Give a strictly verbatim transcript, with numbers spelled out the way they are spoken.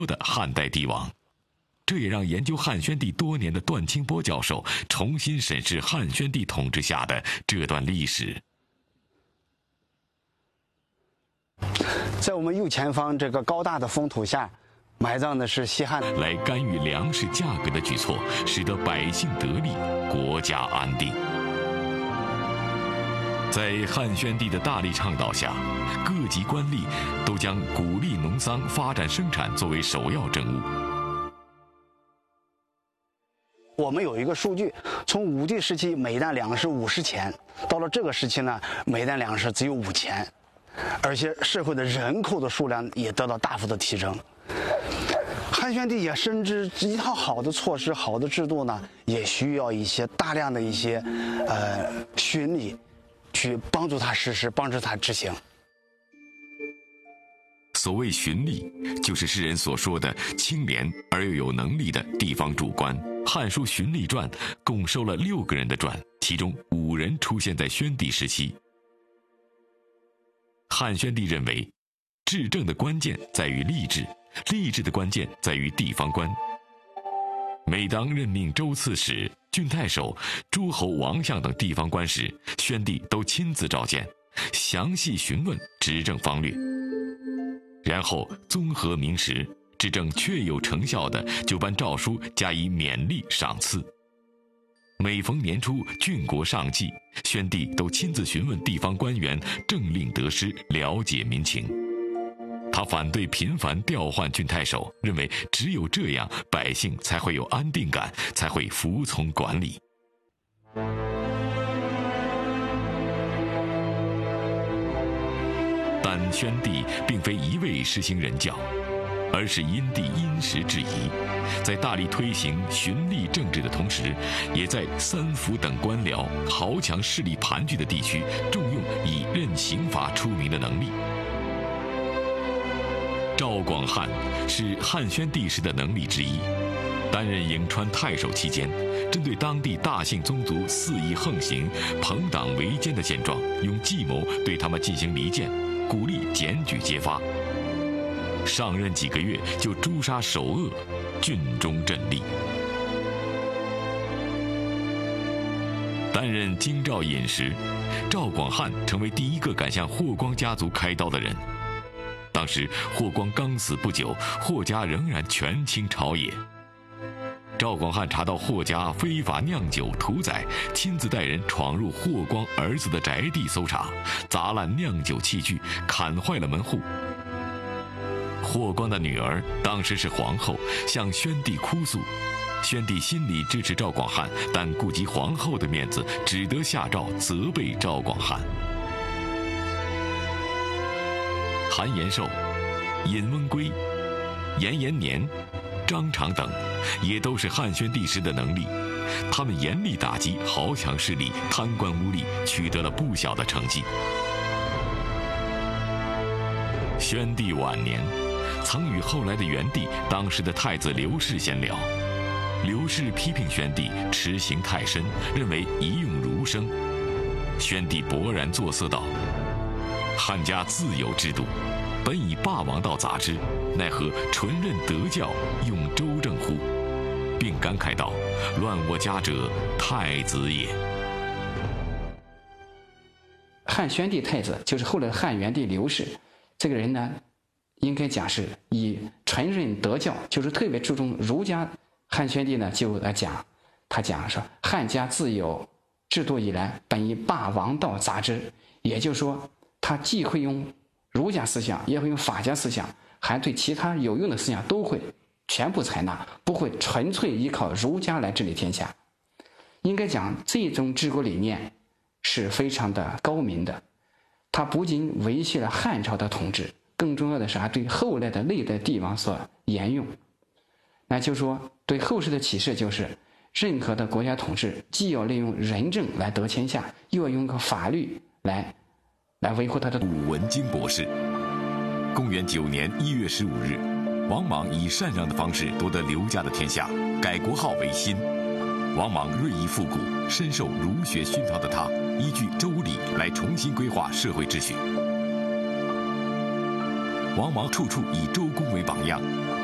的汉代帝王。这也让研究汉宣帝多年的段清波教授重新审视汉宣帝统治下的这段历史。 在我们右前方这个高大的封土下，埋葬的是西汉来干预粮食价格的举措，使得百姓得利，国家安定。在汉宣帝的大力倡导下，各级官吏都将鼓励农桑、发展生产作为首要政务。 我们有一个数据，从武帝时期每担粮食五十钱，到了这个时期呢，每担粮食只有五钱，而且社会的人口的数量也得到大幅的提升。汉宣帝也深知一套好的措施、好的制度呢，也需要一些大量的一些呃巡吏去帮助他实施、帮助他执行。 所谓巡吏，就是世人所说的清廉而又有能力的地方主官。《汉书·巡吏传》共收了六个人的传，其中五人出现在宣帝时期。汉宣帝认为，治政的关键在于吏治，吏治的关键在于地方官。每当任命州刺史、郡太守、诸侯、王相等地方官时，宣帝都亲自召见，详细询问执政方略，然后综合明实，执政确有成效的，就颁诏书加以勉励赏赐。每逢年初郡国上祭，宣帝都亲自询问地方官员政令得失，了解民情。他反对频繁调换郡太守，认为只有这样，百姓才会有安定感，才会服从管理。但宣帝并非一味实行人教，而是因地因时制宜，在大力推行循吏政治的同时，也在三府等官僚豪强势力盘踞的地区重用以任刑罚出名的能力。赵广汉是汉宣帝时的能力之一，担任颍川太守期间，针对当地大姓宗族肆意横行、朋党围歼的现状，用计谋对他们进行离间，鼓励检举揭发。上任几个月就诛杀首恶，郡中振立。担任京兆尹时，赵广汉成为第一个敢向霍光家族开刀的人。当时霍光刚死不久，霍家仍然权倾朝野。赵广汉查到霍家非法酿酒屠宰，亲自带人闯入霍光儿子的宅地搜查，砸烂酿酒器具，砍坏了门户。霍光的女儿当时是皇后，向宣帝哭诉，宣帝心里支持赵广汉，但顾及皇后的面子，只得下诏责备赵广汉。韩延寿、尹温圭、严延年、张长等，也都是汉宣帝时的能力。他们严厉打击豪强势力、贪官污吏，取得了不小的成绩。宣帝晚年，曾与后来的元帝、当时的太子刘氏闲聊。刘氏批评宣帝持刑太深，认为宜用儒生。宣帝勃然作色道：“汉家自有制度，本以霸王道杂之，奈何纯任德教，用周正乎？”并感慨道：“乱我家者，太子也。” 汉宣帝太子就是后来汉元帝刘氏，这个人呢，应该讲是以纯任德教，就是特别注重儒家。汉宣帝呢就来讲，他讲说汉家自有制度以来，本以霸王道杂之，也就是说，他既会用儒家思想，也会用法家思想，还对其他有用的思想都会全部采纳，不会纯粹依靠儒家来治理天下。应该讲这种治国理念是非常的高明的，它不仅维系了汉朝的统治，更重要的是还对后来的历代帝王所沿用。那就是说，对后世的启示就是，任何的国家统治既要利用仁政来得天下，又要用个法律来来维护他的。 武文经博士，公元九年一月十五日，王莽以禅让的方式夺得刘家的天下，改国号为辛。王莽锐意复古，深受儒学熏陶的他，依据周礼来重新规划社会秩序。王莽处处以周公为榜样，